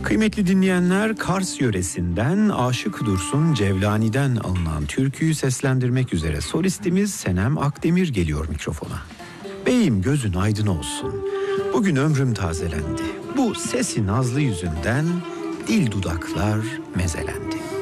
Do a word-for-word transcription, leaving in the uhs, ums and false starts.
Kıymetli dinleyenler, Kars yöresinden Aşık Dursun Cevlani'den alınan türküyü seslendirmek üzere solistimiz Senem Akdemir geliyor mikrofona. Beyim gözün aydın olsun, bugün ömrüm tazelendi. Bu sesi nazlı yüzünden dil dudaklar mezelendi.